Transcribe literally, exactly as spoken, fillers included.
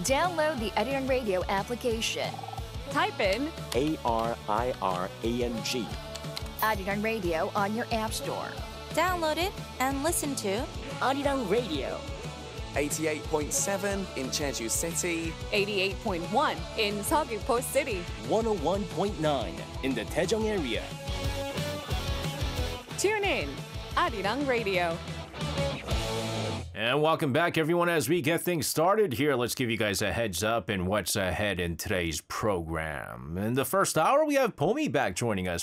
Download the Arirang Radio application. Type in A R I R A N G. Arirang Radio on your app store. Download it and listen to Arirang Radio. eighty-eight point seven in Jeju City. eighty-eight point one in Seogwipo City. one oh one point nine in the Daejeong area. Tune in, Arirang Radio. And welcome back, everyone. As we get things started here, let's give you guys a heads up in what's ahead in today's program. In the first hour, we have Pomi back joining us